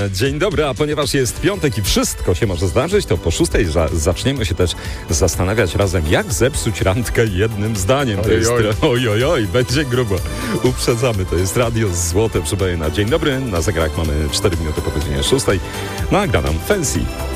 Dzień dobry, a ponieważ jest piątek i wszystko się może zdarzyć, to po 6 zaczniemy się też zastanawiać razem, jak zepsuć randkę jednym zdaniem. To jest oj, będzie grubo. Uprzedzamy, to jest Radio Złote Przybojena. Dzień dobry, na zegarach mamy 4 minuty po godzinie 6. Nagra nam Fancy.